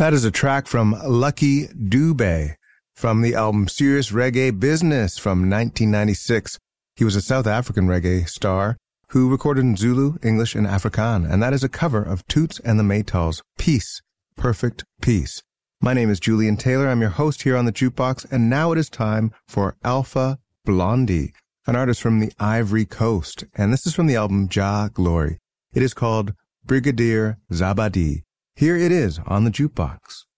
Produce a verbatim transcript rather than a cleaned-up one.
That is a track from Lucky Dube from the album Serious Reggae Business from nineteen ninety-six. He was a South African reggae star who recorded in Zulu, English, and Afrikaans, and that is a cover of Toots and the Maytals' Peace, Perfect Peace. My name is Julian Taylor. I'm your host here on the Jukebox, and now it is time for Alpha Blondy, an artist from the Ivory Coast, and this is from the album Jah Glory. It is called Brigadier Zabadi. Here it is on the Jukebox.